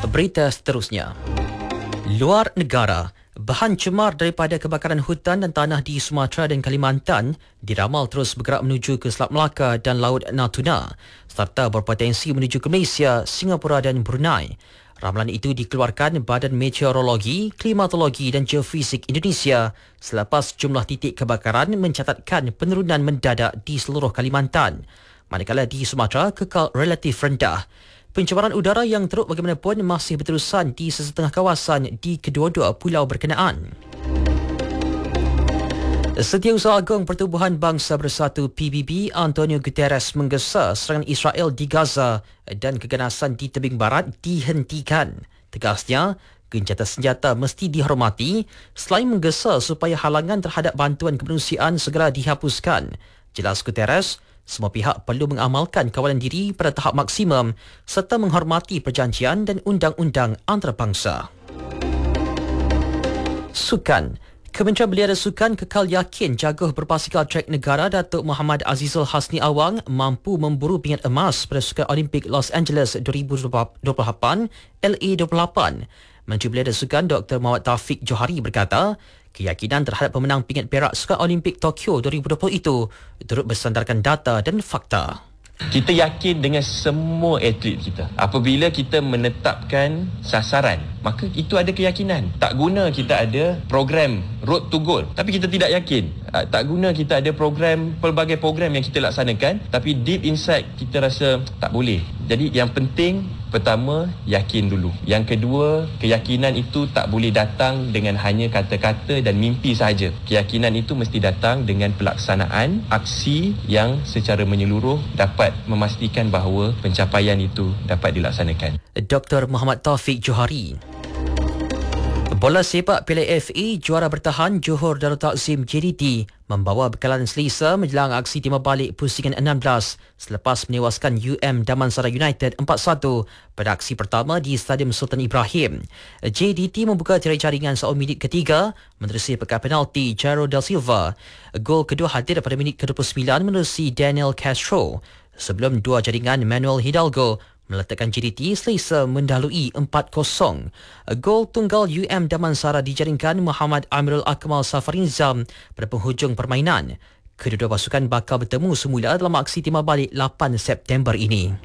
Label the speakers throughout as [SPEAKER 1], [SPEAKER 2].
[SPEAKER 1] Berita seterusnya. Luar negara, bahan cemar daripada kebakaran hutan dan tanah di Sumatera dan Kalimantan diramal terus bergerak menuju ke Selat Melaka dan Laut Natuna serta berpotensi menuju ke Malaysia, Singapura dan Brunei. Ramalan itu dikeluarkan Badan Meteorologi, Klimatologi dan Geofisik Indonesia selepas jumlah titik kebakaran mencatatkan penurunan mendadak di seluruh Kalimantan. Manakala di Sumatera kekal relatif rendah. Pencemaran udara yang teruk bagaimanapun masih berterusan di sesetengah kawasan di kedua-dua pulau berkenaan. Setiausaha Agung Pertubuhan Bangsa Bersatu PBB Antonio Guterres menggesa serangan Israel di Gaza dan keganasan di tebing barat dihentikan. Tegasnya, gencatan senjata mesti dihormati selain menggesa supaya halangan terhadap bantuan kemanusiaan segera dihapuskan. Jelas Guterres, semua pihak perlu mengamalkan kawalan diri pada tahap maksimum serta menghormati perjanjian dan undang-undang antarabangsa. Sukan. Kementerian Belia dan Sukan kekal yakin jaguh berbasikal trek negara Datuk Muhammad Azizul Hasni Awang mampu memburu pingat emas pada Sukan Olimpik Los Angeles 2028 LA28. Menteri Belia dan Sukan Dr. Muhammad Taufik Johari berkata, keyakinan terhadap pemenang pingat perak Sukan Olimpik Tokyo 2020 itu turut bersandarkan data dan fakta.
[SPEAKER 2] Kita yakin dengan semua atlet kita. Apabila kita menetapkan sasaran, maka itu ada keyakinan. Tak guna kita ada program Road to Goal, tapi kita tidak yakin. Tak guna kita ada program, pelbagai program yang kita laksanakan, tapi deep inside kita rasa tak boleh. Jadi yang penting, pertama, yakin dulu. Yang kedua, keyakinan itu tak boleh datang dengan hanya kata-kata dan mimpi sahaja. Keyakinan itu mesti datang dengan pelaksanaan aksi yang secara menyeluruh dapat memastikan bahawa pencapaian itu dapat dilaksanakan.
[SPEAKER 1] Dr. Muhammad Taufik Johari. Bola sepak Piala FA juara bertahan Johor Darul Takzim JDT membawa bekalan selesa menjelang aksi timah balik pusingan 16 selepas menewaskan Damansara United 4-1 pada aksi pertama di Stadium Sultan Ibrahim. JDT membuka tirai jaringan saat minit ketiga menerusi pekat penalti Jairo Del Silva. Gol kedua hadir pada minit ke-29 menerusi Daniel Castro. Sebelum dua jaringan Manuel Hidalgo meletakkan JDT selesa mendahului 4-0. Gol tunggal Damansara dijaringkan Muhammad Amirul Akmal Safarinzam pada penghujung permainan. Kedua-dua pasukan bakal bertemu semula dalam aksi timah balik 8 September ini.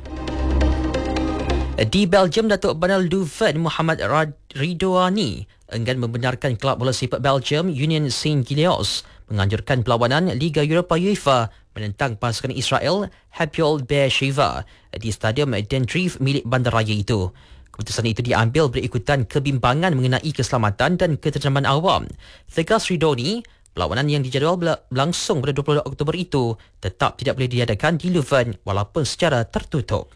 [SPEAKER 1] Di Belgium, Datuk Banal Leuven Muhammad Ridouani enggan membenarkan kelab bola sepak Belgium Union Saint-Gilloise menganjurkan perlawanan Liga Eropah UEFA menentang pasukan Israel Hapoel Beersheva di Stadium Dendrief milik bandaraya itu. Keputusan itu diambil berikutan kebimbangan mengenai keselamatan dan ketentraman awam. Tegas Ridouani, perlawanan yang dijadual berlangsung pada 22 Oktober itu tetap tidak boleh diadakan di Leuven walaupun secara tertutup.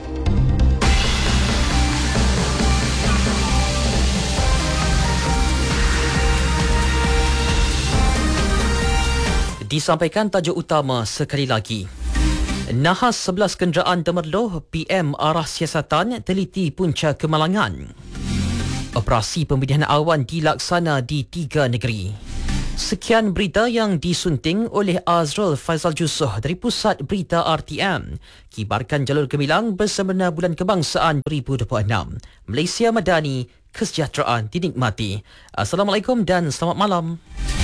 [SPEAKER 1] Disampaikan tajuk utama sekali lagi. Nahas 11 kenderaan Temerloh, PM arah siasatan teliti punca kemalangan. Operasi pembinaan awan dilaksana di 3 negeri. Sekian berita yang disunting oleh Azrul Faizal Jusoh dari Pusat Berita RTM. Kibarkan jalur gemilang bersempena Bulan Kebangsaan 2026. Malaysia Madani, kesejahteraan dinikmati. Assalamualaikum dan selamat malam.